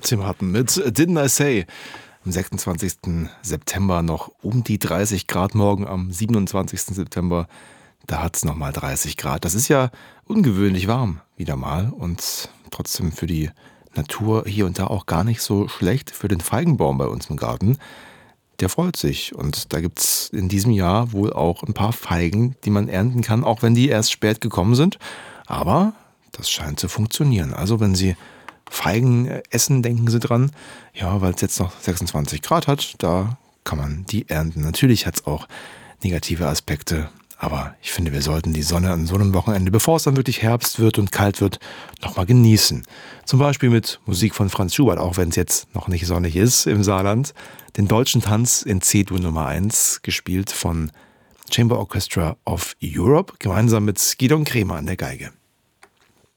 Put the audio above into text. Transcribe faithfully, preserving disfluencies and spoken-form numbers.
Tim Hutton mit Didn't I Say? Am sechsundzwanzigsten September noch um die dreißig Grad, morgen am siebenundzwanzigsten September, da hat es nochmal dreißig Grad. Das ist ja ungewöhnlich warm, wieder mal, und trotzdem für die Natur hier und da auch gar nicht so schlecht. Für den Feigenbaum bei uns im Garten, der freut sich, und da gibt es in diesem Jahr wohl auch ein paar Feigen, die man ernten kann, auch wenn die erst spät gekommen sind. Aber das scheint zu funktionieren. Also wenn Sie Feigen essen, denken Sie dran, ja, weil es jetzt noch sechsundzwanzig Grad hat, da kann man die ernten. Natürlich hat es auch negative Aspekte, aber ich finde, wir sollten die Sonne an so einem Wochenende, bevor es dann wirklich Herbst wird und kalt wird, nochmal genießen. Zum Beispiel mit Musik von Franz Schubert, auch wenn es jetzt noch nicht sonnig ist im Saarland. Den deutschen Tanz in C-Dur Nummer eins, gespielt von Chamber Orchestra of Europe, gemeinsam mit Gidon Kremer an der Geige.